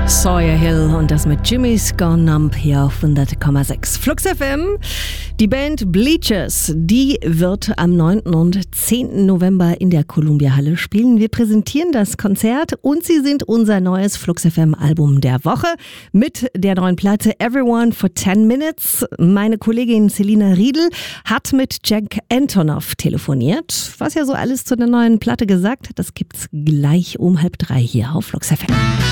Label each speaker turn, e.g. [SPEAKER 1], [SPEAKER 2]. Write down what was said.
[SPEAKER 1] Sawyer Hill und das mit Jimmy's Gone Numb hier auf 100,6 Flux FM. Die Band Bleachers, die wird am 9. und 10. November in der Columbia Halle spielen. Wir präsentieren das Konzert und sie sind unser neues Flux FM Album der Woche mit der neuen Platte Everyone for 10 Minutes. Meine Kollegin Selina Riedel hat mit Jack Antonoff telefoniert. Was ja so alles zu der neuen Platte gesagt hat, das gibt's gleich um 2:30 hier auf Flux FM.